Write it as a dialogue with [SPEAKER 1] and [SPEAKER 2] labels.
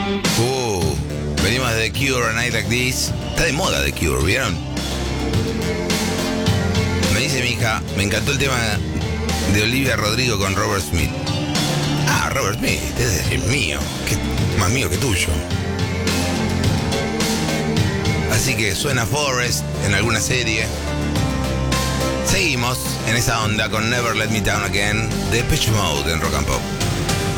[SPEAKER 1] Venimos de The Cure, A Night Like This. Está de moda The Cure, ¿vieron? Me dice mi hija, me encantó el tema de Olivia Rodrigo con Robert Smith. Ah, Robert Smith, ese es mío. Más mío que tuyo. Así que suena Forrest en alguna serie. Seguimos en esa onda con Never Let Me Down Again de Depeche Mode en Rock and Pop.